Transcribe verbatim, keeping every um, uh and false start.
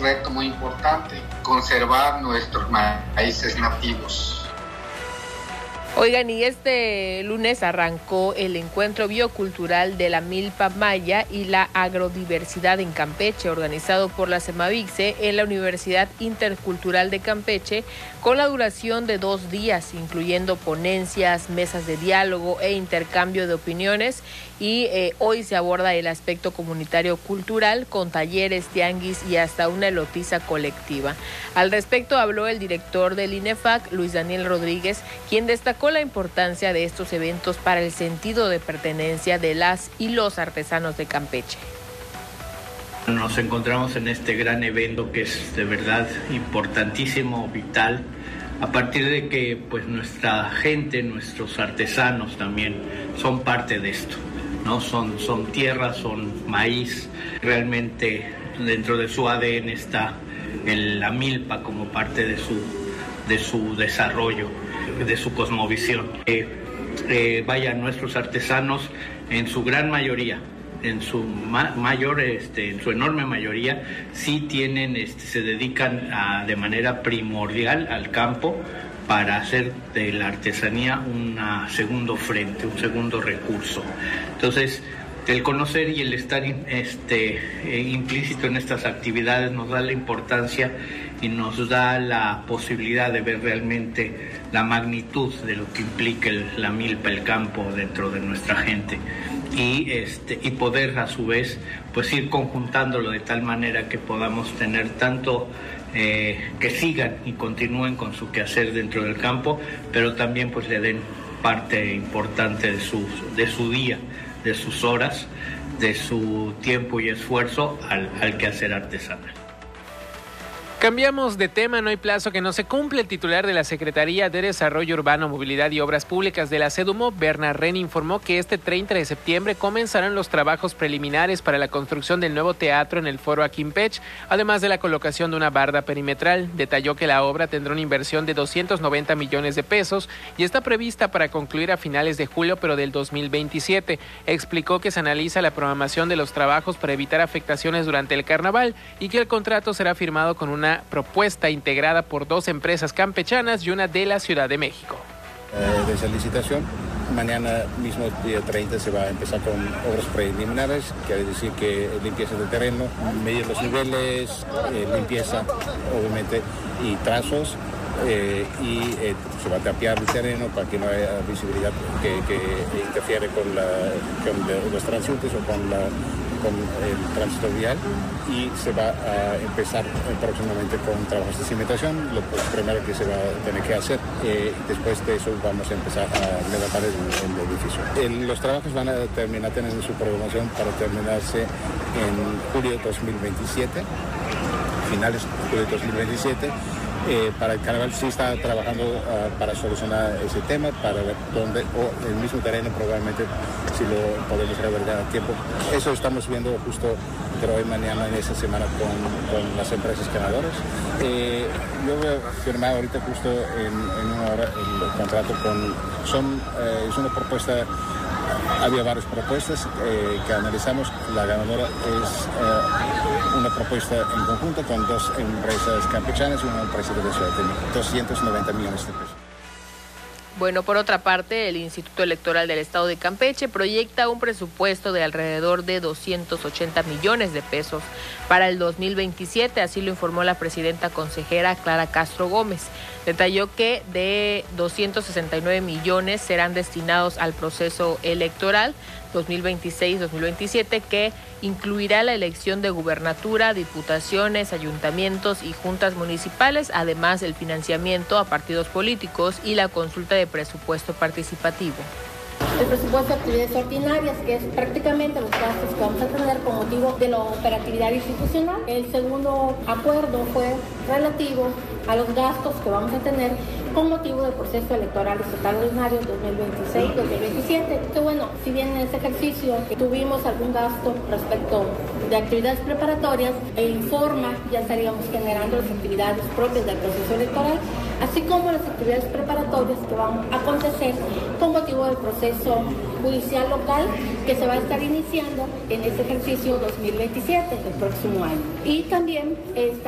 reto muy importante, conservar nuestros maíces nativos. Oigan, y este lunes arrancó el encuentro biocultural de la milpa maya y la agrodiversidad en Campeche, organizado por la Semavixe en la Universidad Intercultural de Campeche, con la duración de dos días, incluyendo ponencias, mesas de diálogo e intercambio de opiniones. Y eh, hoy se aborda el aspecto comunitario cultural con talleres, tianguis y hasta una elotiza colectiva. Al respecto habló el director del INEFAC, Luis Daniel Rodríguez, quien destacó la importancia de estos eventos para el sentido de pertenencia de las y los artesanos de Campeche. Nos encontramos en este gran evento que es de verdad importantísimo, vital, a partir de que pues nuestra gente, nuestros artesanos también son parte de esto, ¿no? Son, son tierra, son maíz, realmente dentro de su A D N está el, la milpa como parte de su, de su desarrollo, de su cosmovisión. Eh, eh, vaya, nuestros artesanos en su gran mayoría, en su ma- mayor, este, en su enorme mayoría, sí tienen, este, se dedican a, de manera primordial al campo para hacer de la artesanía un segundo frente, un segundo recurso. Entonces, el conocer y el estar este, eh, implícito en estas actividades nos da la importancia y nos da la posibilidad de ver realmente la magnitud de lo que implica el, la milpa, el campo dentro de nuestra gente. Y, este, y poder a su vez pues ir conjuntándolo de tal manera que podamos tener tanto eh, que sigan y continúen con su quehacer dentro del campo, pero también pues le den parte importante de su, de su día, de sus horas, de su tiempo y esfuerzo al, al quehacer artesanal. Cambiamos de tema, no hay plazo que no se cumple. El titular de la Secretaría de Desarrollo Urbano, Movilidad y Obras Públicas de la SEDUMO, Bernard Ren, informó que este treinta de septiembre comenzarán los trabajos preliminares para la construcción del nuevo teatro en el Foro Aquimpech, además de la colocación de una barda perimetral. Detalló que la obra tendrá una inversión de doscientos noventa millones de pesos y está prevista para concluir a finales de julio, pero del dos mil veintisiete. Explicó que se analiza la programación de los trabajos para evitar afectaciones durante el carnaval y que el contrato será firmado con una propuesta integrada por dos empresas campechanas y una de la Ciudad de México. Eh, de esa licitación, mañana mismo, día treinta, se va a empezar con obras preliminares, quiere decir que limpieza del terreno, medir los niveles, eh, limpieza, obviamente, y trazos, eh, y eh, se va a tapiar el terreno para que no haya visibilidad que, que interfiere con, la, con los transeúntes o con la con el tránsito vial, y se va a empezar próximamente con trabajos de cimentación, lo primero que se va a tener que hacer. Eh, después de eso vamos a empezar a levantar el, el edificio. El, los trabajos van a terminar teniendo su programación para terminarse en julio de dos mil veintisiete, finales de julio de dos mil veintisiete. Eh, para el carnaval sí está trabajando uh, para solucionar ese tema, para ver dónde, o el mismo terreno probablemente si lo podemos revertir a tiempo. Eso estamos viendo justo entre hoy y mañana en esta semana con, con las empresas ganadoras. Eh, yo voy a firmar ahorita justo en, en una hora el contrato con, son, eh, es una propuesta. Había varias propuestas eh, que analizamos. La ganadora es eh, una propuesta en conjunto con dos empresas campechanas y una empresa de la Ciudad de México, doscientos noventa millones de pesos. Bueno, por otra parte, el Instituto Electoral del Estado de Campeche proyecta un presupuesto de alrededor de doscientos ochenta millones de pesos para el dos mil veintisiete, así lo informó la presidenta consejera Clara Castro Gómez. Detalló que de doscientos sesenta y nueve millones serán destinados al proceso electoral dos mil veintiséis dos mil veintisiete, que incluirá la elección de gubernatura, diputaciones, ayuntamientos y juntas municipales, además el financiamiento a partidos políticos y la consulta de presupuesto participativo. El presupuesto de actividades ordinarias, que es prácticamente los gastos que vamos a tener con motivo de la operatividad institucional. El segundo acuerdo fue relativo a los gastos que vamos a tener con motivo del proceso electoral estatal ordinario dos mil veintiséis dos mil veintisiete. Que bueno, si bien en ese ejercicio tuvimos algún gasto respecto de actividades preparatorias, e informa ya estaríamos generando las actividades propias del proceso electoral, así como las actividades preparatorias que van a acontecer con motivo del proceso judicial local que se va a estar iniciando en este ejercicio dos mil veintisiete, el próximo año. Y también está